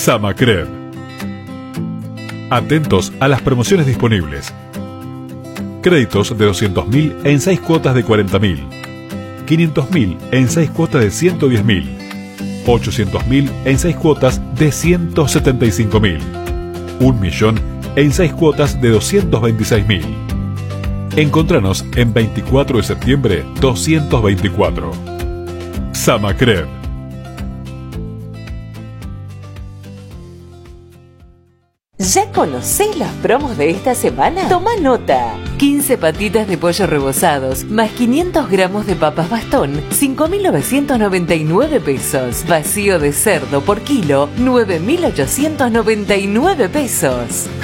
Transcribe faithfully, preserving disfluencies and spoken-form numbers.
Samacred. Atentos a las promociones disponibles. Créditos de doscientos mil en seis cuotas de cuarenta mil. quinientos mil en seis cuotas de ciento diez mil. ochocientos mil en seis cuotas de ciento setenta y cinco mil. un millón en seis cuotas de doscientos veintiséis mil. Encontranos en veinticuatro de septiembre doscientos veinticuatro. Samacred. ¿Ya conocés los promos de esta semana? Toma nota. quince patitas de pollo rebozados, más quinientos gramos de papas bastón, cinco mil novecientos noventa y nueve pesos. Vacío de cerdo por kilo, nueve mil ochocientos noventa y nueve pesos.